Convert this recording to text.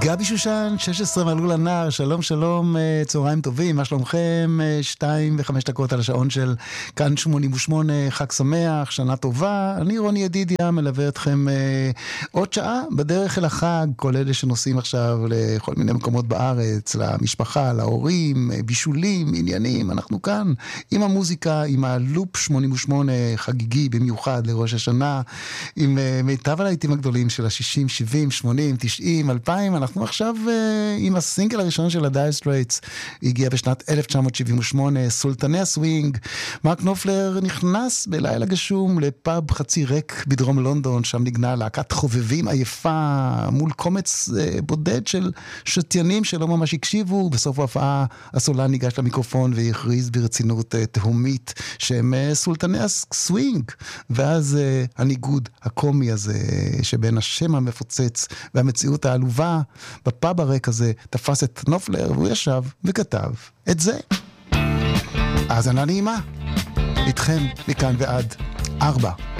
גבי שושן, 16 מעלו לנער, שלום שלום, צהריים טובים, מה שלומכם? 2:05 על השעון של כאן 88, חג שמח, שנה טובה. אני רוני ידידיה, מלווה אתכם עוד שעה בדרך אל החג, כל אלה שנוסעים עכשיו לכל מיני מקומות בארץ, למשפחה, להורים, בישולים, עניינים. אנחנו כאן עם המוזיקה, עם הלופ 88 חגיגי במיוחד לראש השנה, עם מיטב הלהיטים הגדולים של ה-60, 70, 80, 90, 2000. אנחנו עכשיו עם הסינגל הראשון של הדייר סטרייטס, הגיע בשנת 1978, סולטני הסווינג. מרק נופלר נכנס בלילה גשום לפאב חצי ריק בדרום לונדון, שם נגנה להקת חובבים עייפה מול קומץ בודד של שתיינים שלא ממש הקשיבו. בסוף ההופעה הסולן ניגש למיקרופון והכריז ברצינות תהומית שהם סולטני הסווינג, ואז הניגוד הקומי הזה שבין השם המפוצץ והמציאות העלובה בפאב הריק הזה תפס את נופלר, והוא ישב וכתב את זה. האזנה נעימה, איתכם מכאן ועד 4.